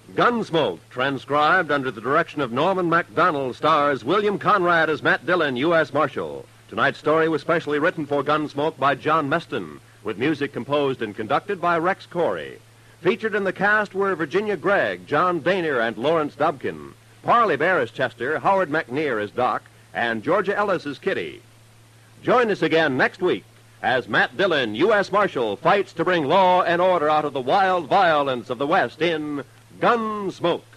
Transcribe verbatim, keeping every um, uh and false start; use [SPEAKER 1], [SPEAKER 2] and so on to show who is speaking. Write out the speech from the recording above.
[SPEAKER 1] Gunsmoke, transcribed under the direction of Norman Macdonald, stars William Conrad as Matt Dillon, U S Marshal. Tonight's story was specially written for Gunsmoke by John Meston, with music composed and conducted by Rex Corey. Featured in the cast were Virginia Gregg, John Daner, and Lawrence Dobkin. Parley Bear as Chester, Howard McNear as Doc, and Georgia Ellis as Kitty. Join us again next week as Matt Dillon, U S Marshal, fights to bring law and order out of the wild violence of the West in Gunsmoke.